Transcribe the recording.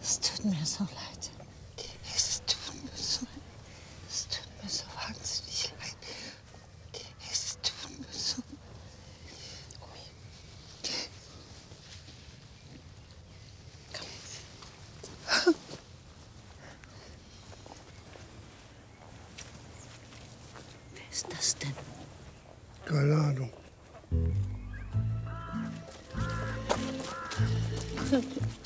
Es tut mir so leid. Es tut mir so wahnsinnig leid. Es tut mir so. Omi. Komm. Wer ist das denn? Keine Ahnung.